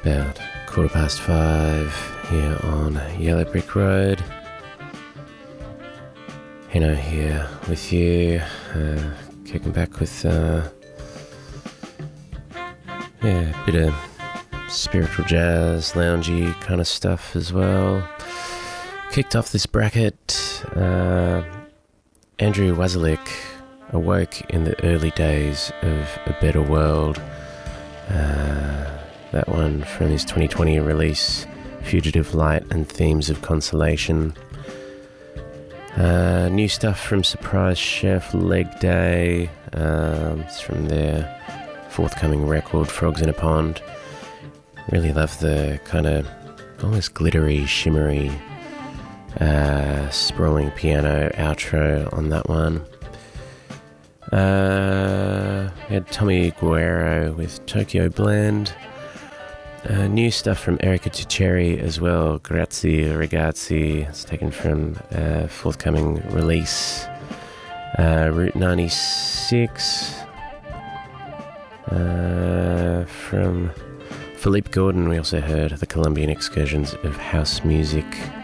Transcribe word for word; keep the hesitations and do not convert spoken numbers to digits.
About quarter past five here on Yellow Brick Road. Hino here with you, uh, kicking back with uh, yeah, a bit of spiritual jazz, loungy kind of stuff as well. Kicked off this bracket, uh, Andrew Wasilek awoke in the early days of A Better World. Uh, that one from his twenty twenty release, Fugitive Light and Themes of Consolation. Uh, new stuff from Surprise Chef, Leg Day. Um, it's from their forthcoming record, Frogs in a Pond. Really love the kind of almost glittery, shimmery, uh, sprawling piano outro on that one. Uh, we had Tommy Guerrero with Tokyo Blend. Uh, new stuff from Erica Tuceri as well, Grazie Ragazzi. It's taken from a forthcoming release, uh, Route ninety-six. Uh, from Philippe Gordon, we also heard the Colombian excursions of house music.